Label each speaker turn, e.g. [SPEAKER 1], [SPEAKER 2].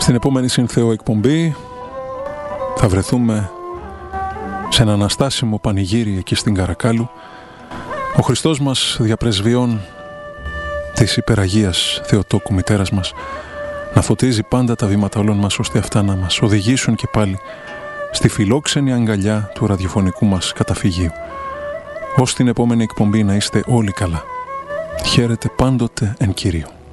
[SPEAKER 1] Στην επόμενη Συνθέο εκπομπή θα βρεθούμε σε ένα αναστάσιμο πανηγύρι εκεί στην Καρακάλου. Ο Χριστός μας διαπρεσβειών της υπεραγίας Θεοτόκου μητέρας μας να φωτίζει πάντα τα βήματα όλων μας, ώστε αυτά να μας οδηγήσουν και πάλι στη φιλόξενη αγκαλιά του ραδιοφωνικού μας καταφυγίου. Ως την επόμενη εκπομπή να είστε όλοι καλά. Χαίρετε πάντοτε εν Κυρίω.